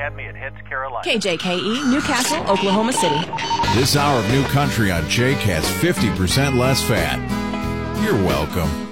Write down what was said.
Met me at Heads, Carolina. KJKE, Newcastle, Oklahoma City. This hour of New Country on Jake has 50% less fat. You're welcome.